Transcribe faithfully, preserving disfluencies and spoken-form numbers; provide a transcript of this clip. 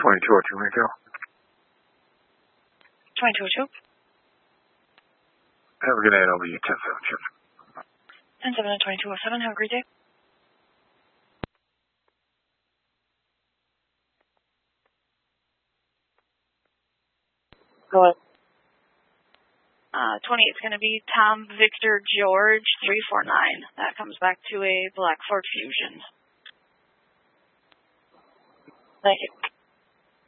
twenty-two oh two retail. twenty-two oh two. Have a good night. I'll be ten seven chip. ten seven and twenty-two oh seven. Have a great day. Go ahead. Uh, twenty-eight is going to be Tom Victor George three four nine. That comes back to a Black Ford Fusion. Thank you.